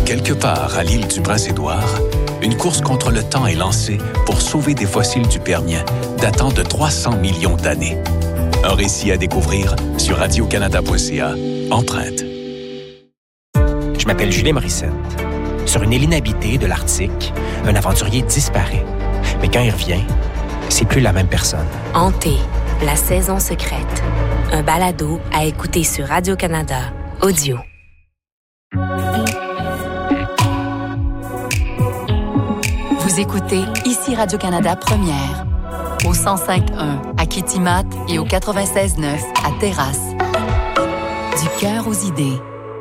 Quelque part à l'île du Prince-Édouard, une course contre le temps est lancée pour sauver des fossiles du Permien datant de 300 millions d'années. Un récit à découvrir sur radiocanada.ca. Empreinte. Je m'appelle Julien Morissette. Sur une île inhabitée de l'Arctique, un aventurier disparaît. Mais quand il revient, c'est plus la même personne. Hanté, la saison secrète. Un balado à écouter sur Radio-Canada Audio. Vous écoutez ici Radio-Canada Première, au 105.1 à Kitimat et au 96.9 à Terrasse. Du cœur aux idées.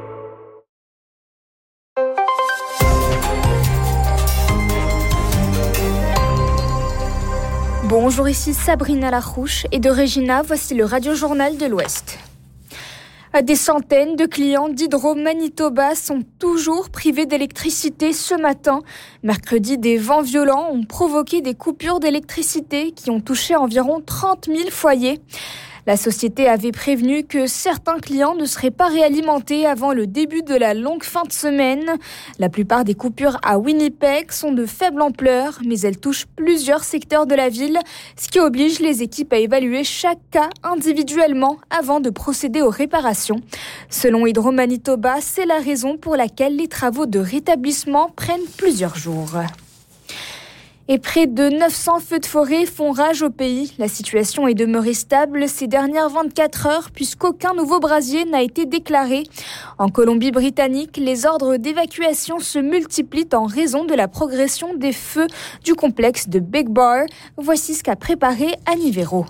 Bonjour, ici Sabrina Larouche et de Regina, voici le Radio-Journal de l'Ouest. Des centaines de clients d'Hydro-Manitoba sont toujours privés d'électricité ce matin. Mercredi, des vents violents ont provoqué des coupures d'électricité qui ont touché environ 30 000 foyers. La société avait prévenu que certains clients ne seraient pas réalimentés avant le début de la longue fin de semaine. La plupart des coupures à Winnipeg sont de faible ampleur, mais elles touchent plusieurs secteurs de la ville, ce qui oblige les équipes à évaluer chaque cas individuellement avant de procéder aux réparations. Selon Hydro-Manitoba, c'est la raison pour laquelle les travaux de rétablissement prennent plusieurs jours. Et près de 900 feux de forêt font rage au pays. La situation est demeurée stable ces dernières 24 heures puisqu'aucun nouveau brasier n'a été déclaré. En Colombie-Britannique, les ordres d'évacuation se multiplient en raison de la progression des feux du complexe de Big Bar. Voici ce qu'a préparé Annie Véro.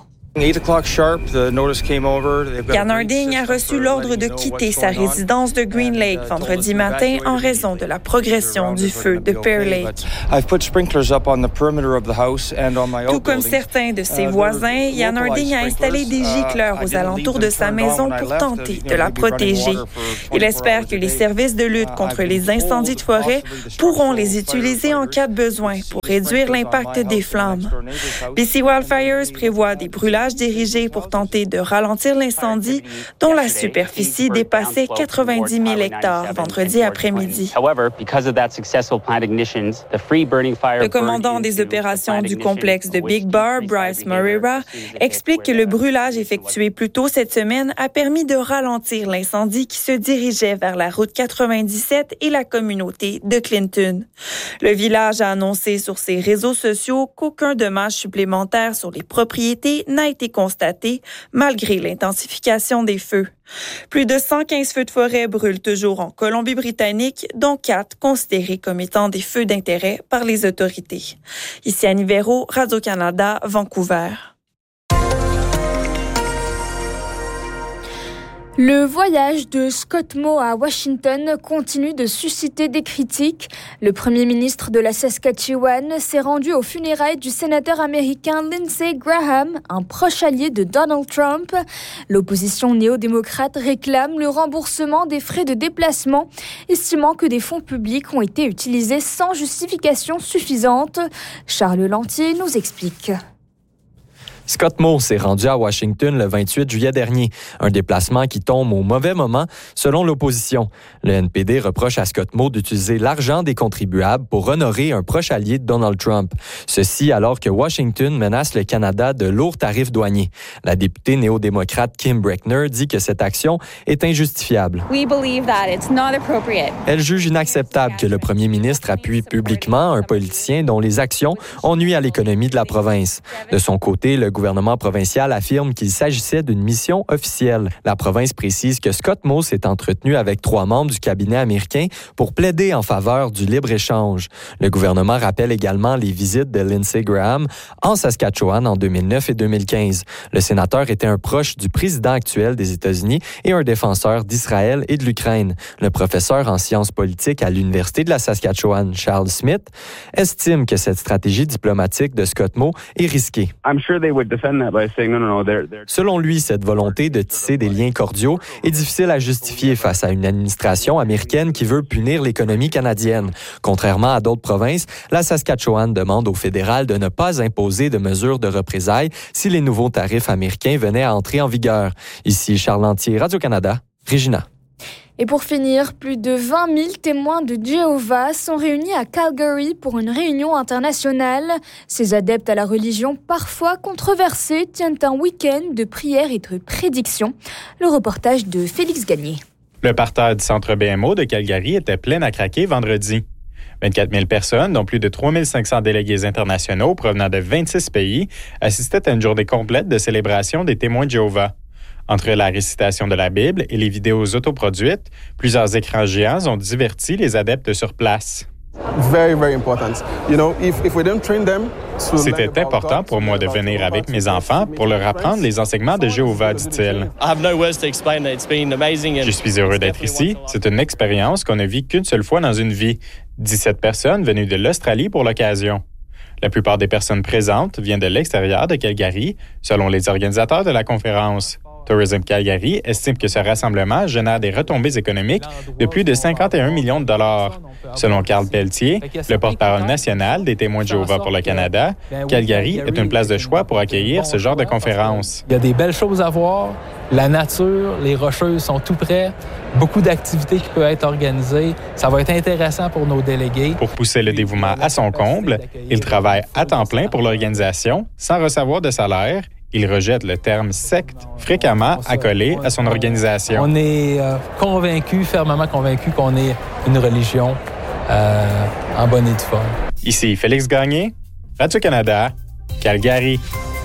Jan Harding a reçu l'ordre de quitter sa résidence de Green Lake vendredi matin en raison de la progression du feu de Pear Lake. Tout comme certains de ses voisins, Jan Harding a installé des gicleurs aux alentours de sa maison pour tenter de la protéger. Il espère que les services de lutte contre les incendies de forêt pourront les utiliser en cas de besoin pour réduire l'impact des flammes. BC Wildfires prévoit des brûlages dirigés pour tenter de ralentir l'incendie dont la superficie dépassait 90 000 hectares vendredi après-midi. Le commandant des opérations du complexe de Big Bar, Bryce Moreira, explique que le brûlage effectué plus tôt cette semaine a permis de ralentir l'incendie qui se dirigeait vers la route 97 et la communauté de Clinton. Le village a annoncé sur ses réseaux sociaux qu'aucun dommage supplémentaire sur les propriétés n'a été constaté malgré l'intensification des feux. Plus de 115 feux de forêt brûlent toujours en Colombie-Britannique, dont 4 considérés comme étant des feux d'intérêt par les autorités. Ici Annie Véro, Radio-Canada, Vancouver. Le voyage de Scott Moe à Washington continue de susciter des critiques. Le premier ministre de la Saskatchewan s'est rendu aux funérailles du sénateur américain Lindsey Graham, un proche allié de Donald Trump. L'opposition néo-démocrate réclame le remboursement des frais de déplacement, estimant que des fonds publics ont été utilisés sans justification suffisante. Charles Lantier nous explique. Scott Moe s'est rendu à Washington le 28 juillet dernier, un déplacement qui tombe au mauvais moment, selon l'opposition. Le NPD reproche à Scott Moe d'utiliser l'argent des contribuables pour honorer un proche allié de Donald Trump. Ceci alors que Washington menace le Canada de lourds tarifs douaniers. La députée néo-démocrate Kim Breckner dit que cette action est injustifiable. Elle juge inacceptable que le premier ministre appuie publiquement un politicien dont les actions ont nui à l'économie de la province. De son côté, le gouvernement provincial affirme qu'il s'agissait d'une mission officielle. La province précise que Scott Moe s'est entretenu avec 3 membres du cabinet américain pour plaider en faveur du libre-échange. Le gouvernement rappelle également les visites de Lindsey Graham en Saskatchewan en 2009 et 2015. Le sénateur était un proche du président actuel des États-Unis et un défenseur d'Israël et de l'Ukraine. Le professeur en sciences politiques à l'Université de la Saskatchewan, Charles Smith, estime que cette stratégie diplomatique de Scott Moe est risquée. Selon lui, cette volonté de tisser des liens cordiaux est difficile à justifier face à une administration américaine qui veut punir l'économie canadienne. Contrairement à d'autres provinces, la Saskatchewan demande au fédéral de ne pas imposer de mesures de représailles si les nouveaux tarifs américains venaient à entrer en vigueur. Ici Charles Lantier, Radio-Canada, Regina. Et pour finir, plus de 20 000 témoins de Jéhovah sont réunis à Calgary pour une réunion internationale. Ces adeptes à la religion parfois controversée tiennent un week-end de prières et de prédictions. Le reportage de Félix Gagné. Le parterre du centre BMO de Calgary était plein à craquer vendredi. 24 000 personnes, dont plus de 3 500 délégués internationaux provenant de 26 pays, assistaient à une journée complète de célébration des témoins de Jéhovah. Entre la récitation de la Bible et les vidéos autoproduites, plusieurs écrans géants ont diverti les adeptes sur place. C'était important pour moi de venir avec mes enfants pour leur apprendre les enseignements de Jéhovah, dit-il. Je suis heureux d'être ici. C'est une expérience qu'on ne vit qu'une seule fois dans une vie. 17 personnes venues de l'Australie pour l'occasion. La plupart des personnes présentes viennent de l'extérieur de Calgary, selon les organisateurs de la conférence. Tourism Calgary estime que ce rassemblement génère des retombées économiques de plus de 51 millions de dollars. Selon Carl Pelletier, le porte-parole national des témoins de Jéhovah pour le Canada, Calgary est une place de choix pour accueillir ce genre de conférences. Il y a des belles choses à voir. La nature, les rocheuses sont tout près. Beaucoup d'activités qui peuvent être organisées. Ça va être intéressant pour nos délégués. Pour pousser le dévouement à son comble, il travaille à temps plein pour l'organisation sans recevoir de salaire. Il rejette le terme « secte » fréquemment accolé à son organisation. On est fermement convaincus qu'on est une religion en bonne et due forme. Ici Félix Gagné, Radio-Canada, Calgary.